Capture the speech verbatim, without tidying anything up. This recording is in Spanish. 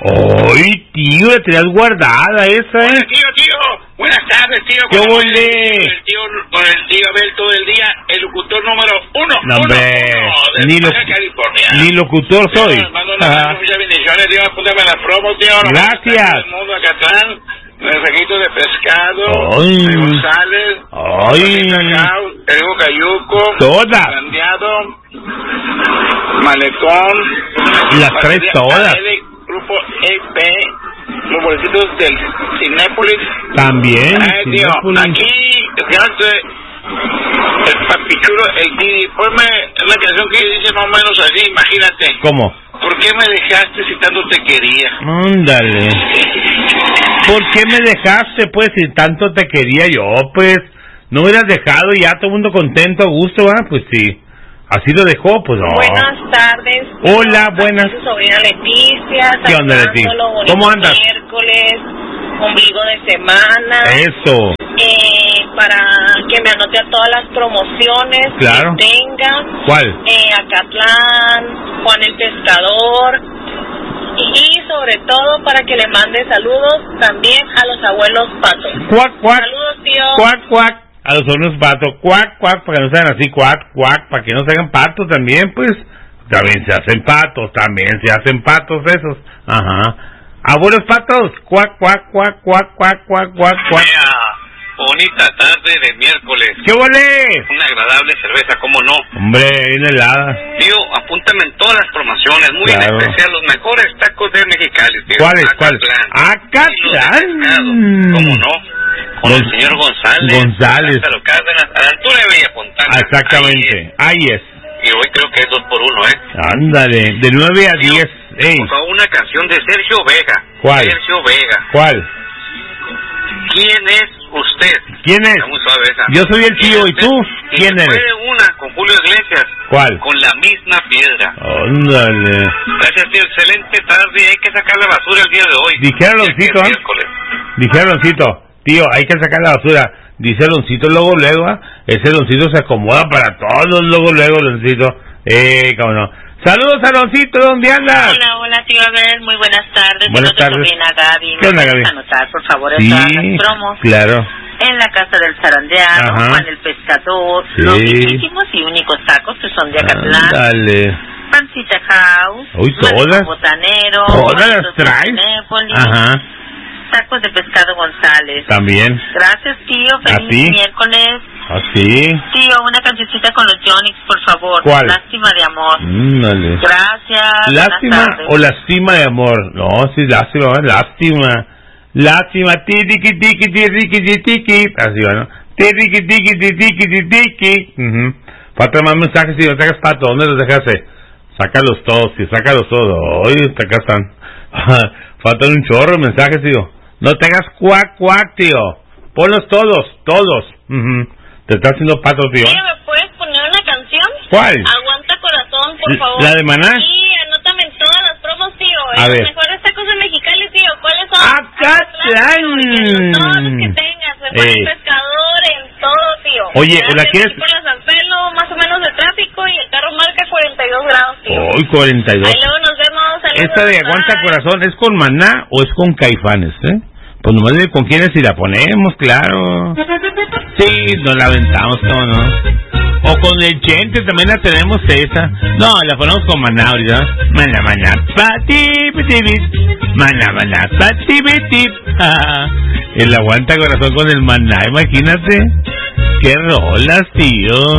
¡Ay, tío! La tenías guardada esa, ¿eh? Hola, tío, tío. Buenas tardes, tío. ¿Qué Con volé? el tío, con el tío Abel todo el día, el locutor número uno. No, hombre. Uno, uno de Ni, lo, California. ni locutor soy. Tío, mando una muchas bendiciones, tío. Apúntame la promo, tío. Gracias. El mundo Acatlán. Mensajito de pescado. Ay. De González. Ay. El Cayuco. Todas. Grandeado. Malecón. Las tres todas. Grupo E P, los boletitos del Cinépolis. También. Ay, tío, aquí, fíjate, el papichulo, el Didi, ponme la canción que dice más o menos así, imagínate. ¿Cómo? ¿Por qué me dejaste si tanto te quería? Ándale. ¿Por qué me dejaste, pues, si tanto te quería yo? Pues, no hubieras dejado y ya todo el mundo contento, a gusto, ¿ah? Pues sí. Así lo dejó, pues no. Buenas tardes. Hola, buenas. Su sobrina Leticia. ¿Qué onda, Leti? ¿Cómo andas? Miércoles, ombligo de semana. Eso. Eh, para que me anote a todas las promociones claro. que tenga. ¿Cuál? Eh, Acatlán, Juan el Pescador. Y sobre todo para que le mande saludos también a los abuelos patos. Cuac, cuac. Saludos, tío. Cuac, cuac. A los abuelos patos. Cuac, cuac, para que no sean así. Cuac, cuac, para que no se hagan patos también, pues. También se hacen patos, también se hacen patos esos. Ajá. Abuelos patos. Cuac, cuac, cuac, cuac, cuac, cuac, cuac, cuac. Bonita tarde de miércoles. ¿Qué volé? Una agradable cerveza, ¿cómo no? Hombre, bien helada. Tío, apúntame en todas las promociones, muy claro. en especial los mejores tacos de Mexicali, tío. ¿Cuáles? ¿Cuáles? Acatlán. ¿Cómo no? Con Gon el señor González. González. Lázaro Cárdenas, a la altura de Villa Fontana. Exactamente. Ahí es. Ahí es. Y hoy creo que es dos por uno, ¿eh? Ándale, de nueve a diez. Ey. Por favor, una canción de Sergio Vega. ¿Cuál? Sergio Vega. ¿Cuál? ¿Quién es usted? ¿Quién es? Está muy suave esa. Yo soy el tío, ¿y tú? ¿Quién y eres? Puede una con Julio Iglesias. ¿Cuál? Con la misma piedra. Ándale. Gracias, tío. Excelente tarde. Hay que sacar la basura el día de hoy. Dijera Loncito, ¿eh? Dijera Loncito, tío, hay que sacar la basura. Dice Loncito luego, luego, ¿eh? Ese Loncito se acomoda para todos, luego, luego, Loncito. Eh, cómo no. Saludos a Loncito, ¿dónde andas? Hola, hola, tío Abel, muy buenas tardes. Buenas tardes. Sobrina Gaby. ¿Qué onda, Gaby? Anotar, por favor, sí, todas las promos. Claro. En la casa del zarandeano, Ajá. Juan el Pescador, sí. los riquísimos y únicos tacos que son de Acatlán. Dale. Pancita House. Uy, todas. Botanero. Todas las traes. Ajá. Tacos de pescado González. También. Gracias, tío. Feliz miércoles. Así. Tío, una cancioncita con los Jonix, por favor. ¿Cuál? Lástima de amor. Mm, dale. Gracias. ¿Lástima o lastima de amor? No, sí, lástima, lástima. Lástima, tiki tiki tiki tiki tiki. Así va, ¿no? Tiki tiki tiki tiki tiki. Uh-huh. Falta más mensajes y los sacas pato. ¿Dónde los dejaste? Sácalos todos, sí, sácalos todos. Oye, acá están. Faltan un chorro de mensajes, tío. No te hagas cuac, cuac, tío. Ponlos todos, todos. Uh-huh. Te está haciendo pato, tío. Tío, ¿me puedes poner una canción? ¿Cuál? Aguanta corazón, por favor. ¿La de Maná? Sí, anótame en todas las promos, tío. A los ver. mejores tacos de Mexicali, tío. ¿Cuáles son? ¡Acatlán! Todos los que tengas. El buen pescador, en todo, tío. Oye, ya ¿la quieres? Por la San Pedro, más o menos de tráfico, y el carro marca cuarenta y dos grados, tío. Uy, cuarenta y dos. Ahí luego nos vemos. Saludos. ¿Esta de Aguanta Corazón es con Maná o es con Caifanes, eh? Pues nomás dime con quiénes si la ponemos, claro. Sí, nos la aventamos, ¿cómo no? O con el Chente también la tenemos esa. No, la ponemos con Maná ahorita. Maná, maná, pati, piti, maná, maná, pati, piti. El Aguanta Corazón con el Maná, imagínate. Qué rolas, tío.